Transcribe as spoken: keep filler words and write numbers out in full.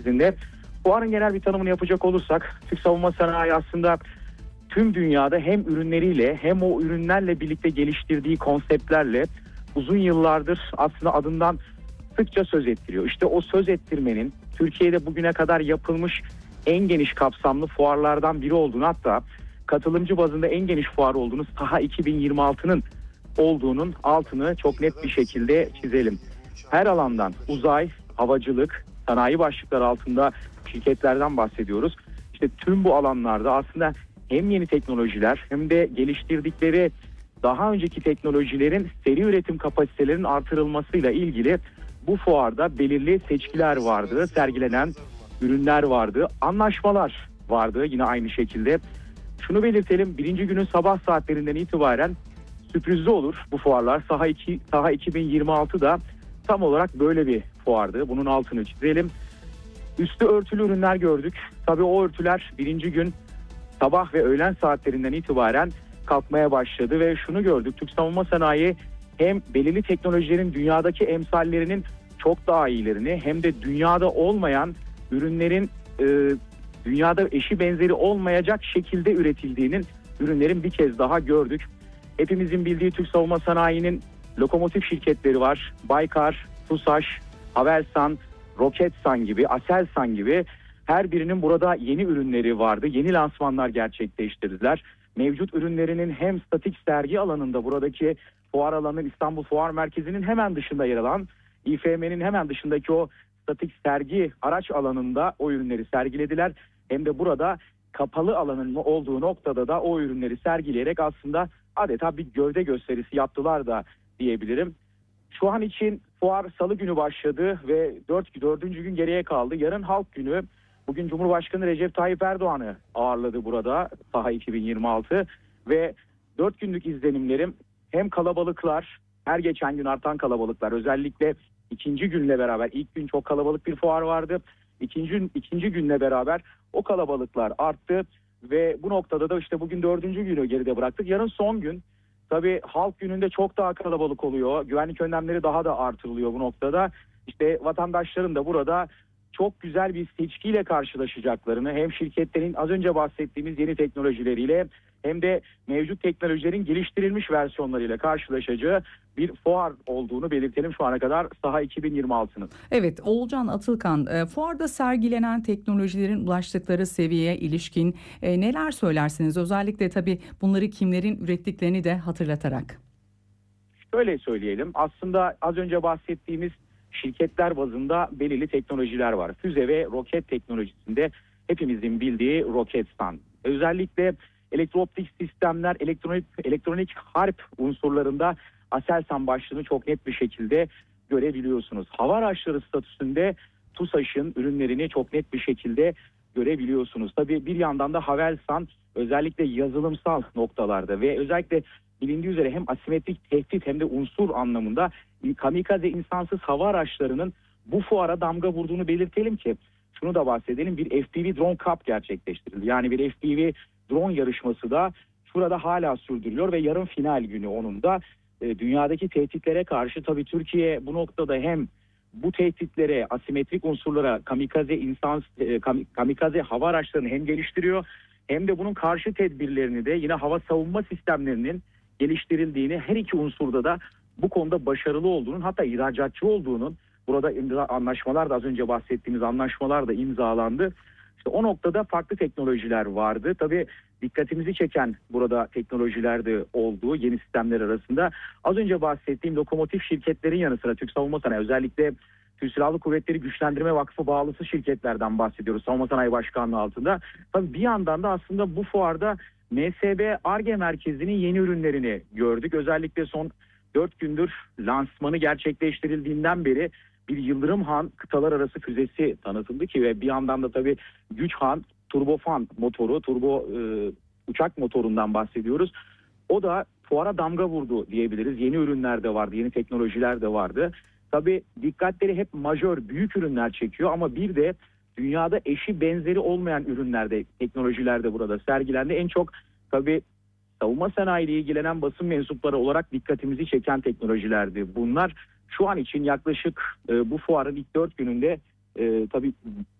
sizinle. Fuarın genel bir tanımını yapacak olursak, Türk savunma sanayi aslında tüm dünyada hem ürünleriyle hem o ürünlerle birlikte geliştirdiği konseptlerle uzun yıllardır aslında adından sıkça söz ettiriyor. İşte o söz ettirmenin Türkiye'de bugüne kadar yapılmış en geniş kapsamlı fuarlardan biri olduğunu, hatta katılımcı bazında en geniş fuar olduğunu, Saha iki bin yirmi altının olduğunun altını çok net bir şekilde çizelim. Her alandan uzay, havacılık, sanayi başlıkları altında şirketlerden bahsediyoruz. İşte tüm bu alanlarda aslında hem yeni teknolojiler hem de geliştirdikleri daha önceki teknolojilerin seri üretim kapasitelerinin artırılmasıyla ilgili bu fuarda belirli seçkiler vardı, sergilenen ürünler vardı, anlaşmalar vardı yine aynı şekilde. Şunu belirtelim, birinci günün sabah saatlerinden itibaren sürprizli olur bu fuarlar. Saha, iki, Saha iki bin yirmi altı da tam olarak böyle bir fuardı. Bunun altını çizelim. Üstü örtülü ürünler gördük. Tabii o örtüler birinci gün sabah ve öğlen saatlerinden itibaren kalkmaya başladı ve şunu gördük. Türk savunma sanayi hem belirli teknolojilerin dünyadaki emsallerinin çok daha iyilerini hem de dünyada olmayan ürünlerin e, dünyada eşi benzeri olmayacak şekilde üretildiğinin ürünlerin bir kez daha gördük. Hepimizin bildiği Türk savunma sanayinin lokomotif şirketleri var. Baykar, TUSAŞ, Havelsan, Roketsan gibi, Aselsan gibi her birinin burada yeni ürünleri vardı. Yeni lansmanlar gerçekleştirdiler. Mevcut ürünlerinin hem statik sergi alanında, buradaki fuar alanının İstanbul Fuar Merkezi'nin hemen dışında yer alan İ F M'nin hemen dışındaki o statik sergi araç alanında o ürünleri sergilediler. Hem de burada kapalı alanın olduğu noktada da o ürünleri sergileyerek aslında adeta bir gövde gösterisi yaptılar da diyebilirim. Şu an için fuar salı günü başladı ve dört, dördüncü gün geriye kaldı. Yarın Halk Günü. Bugün Cumhurbaşkanı Recep Tayyip Erdoğan'ı ağırladı burada Saha iki bin yirmi altı ve dört günlük izlenimlerim hem kalabalıklar, her geçen gün artan kalabalıklar, özellikle ikinci günle beraber, ilk gün çok kalabalık bir fuar vardı. İkinci, ikinci günle beraber o kalabalıklar arttı ve bu noktada da işte bugün dördüncü günü geride bıraktık. Yarın son gün. Tabii Halk Günü'nde çok daha kalabalık oluyor. Güvenlik önlemleri daha da artırılıyor bu noktada. İşte vatandaşların da burada çok güzel bir seçkiyle karşılaşacaklarını, hem şirketlerin az önce bahsettiğimiz yeni teknolojileriyle hem de mevcut teknolojilerin geliştirilmiş versiyonlarıyla karşılaşacağı bir fuar olduğunu belirtelim şu ana kadar Saha iki bin yirmi altının. Evet, Oğulcan Atılkan, e, fuarda sergilenen teknolojilerin ulaştıkları seviyeye ilişkin e, neler söylersiniz? Özellikle tabii bunları kimlerin ürettiklerini de hatırlatarak. Şöyle söyleyelim, aslında az önce bahsettiğimiz şirketler bazında belirli teknolojiler var. Füze ve roket teknolojisinde hepimizin bildiği Roketsan. Özellikle elektrooptik sistemler, elektronik elektronik harp unsurlarında Aselsan başlığını çok net bir şekilde görebiliyorsunuz. Hava araçları statüsünde TUSAŞ'ın ürünlerini çok net bir şekilde görebiliyorsunuz. Tabii bir yandan da Havelsan özellikle yazılımsal noktalarda ve özellikle bilindiği üzere hem asimetrik tehdit hem de unsur anlamında kamikaze insansız hava araçlarının bu fuara damga vurduğunu belirtelim ki şunu da bahsedelim, bir F P V Drone Cup gerçekleştirildi. Yani bir F P V drone yarışması da şurada hala sürdürülüyor ve yarın final günü onun da e, dünyadaki tehditlere karşı tabii Türkiye bu noktada hem bu tehditlere, asimetrik unsurlara, kamikaze insan e, kamikaze hava araçlarını hem geliştiriyor hem de bunun karşı tedbirlerini de yine hava savunma sistemlerinin geliştirildiğini, her iki unsurda da bu konuda başarılı olduğunun, hatta ihracatçı olduğunun, burada imza anlaşmalar da az önce bahsettiğimiz anlaşmalar da imzalandı. İşte o noktada farklı teknolojiler vardı. Tabii dikkatimizi çeken burada teknolojiler de oldu yeni sistemler arasında. Az önce bahsettiğim lokomotif şirketlerin yanı sıra Türk Savunma Sanayi, özellikle Türk Silahlı Kuvvetleri Güçlendirme Vakfı bağlısı şirketlerden bahsediyoruz Savunma Sanayi Başkanlığı altında. Tabii bir yandan da aslında bu fuarda M S B Ar-Ge Merkezi'nin yeni ürünlerini gördük. Özellikle son dört gündür lansmanı gerçekleştirildiğinden beri bir Yıldırım Han kıtalar arası füzesi tanıtıldı ki ve bir yandan da tabii Güçhan turbofan motoru, turbo e, uçak motorundan bahsediyoruz. O da fuara damga vurdu diyebiliriz. Yeni ürünler de vardı, yeni teknolojiler de vardı. Tabii dikkatleri hep majör, büyük ürünler çekiyor ama bir de dünyada eşi benzeri olmayan ürünlerde, teknolojilerde burada sergilendi. En çok tabii savunma sanayi ile ilgilenen basın mensupları olarak dikkatimizi çeken teknolojilerdi bunlar. Şu an için yaklaşık e, bu fuarın ilk dört gününde e, tabii